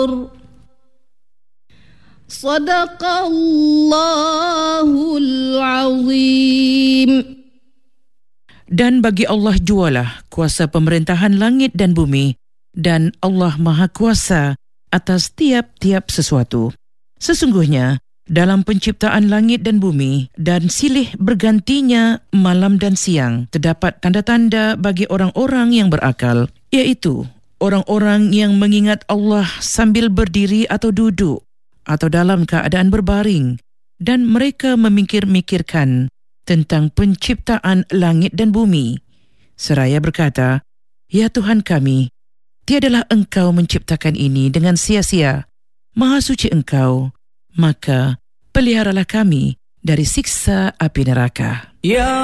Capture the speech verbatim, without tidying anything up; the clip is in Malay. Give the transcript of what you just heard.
Sadaqallahul azim. Dan bagi Allah jualah kuasa pemerintahan langit dan bumi, dan Allah Maha Kuasa atas tiap-tiap sesuatu. Sesungguhnya, dalam penciptaan langit dan bumi dan silih bergantinya malam dan siang, terdapat tanda-tanda bagi orang-orang yang berakal, iaitu orang-orang yang mengingat Allah sambil berdiri atau duduk, atau dalam keadaan berbaring, dan mereka memikir-mikirkan tentang penciptaan langit dan bumi, seraya berkata, "Ya Tuhan kami, tiadalah Engkau menciptakan ini dengan sia-sia. Maha suci Engkau, maka peliharalah kami dari siksa api neraka." Ya